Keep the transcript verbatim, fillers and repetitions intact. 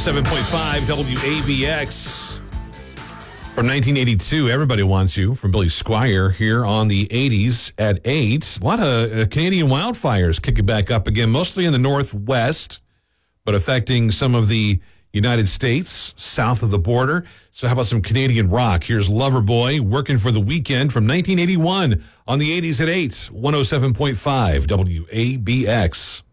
seven point five W A B X. From nineteen eighty-two, Everybody Wants You, from Billy Squier, here on the eighties at eight. A lot of uh, Canadian wildfires kicking back up again, mostly in the northwest, but affecting some of the United States, south of the border. So how about some Canadian rock? Here's Loverboy, Working for the Weekend, from nineteen eighty-one on the eighties at eight, one oh seven point five W A B X.